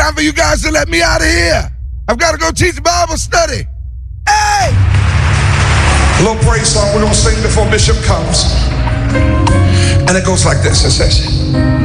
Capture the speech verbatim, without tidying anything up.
Time for you guys to let me out of here. I've got to go teach Bible study. Hey! A little praise song we're going to sing before Bishop comes. And it goes like this. It says,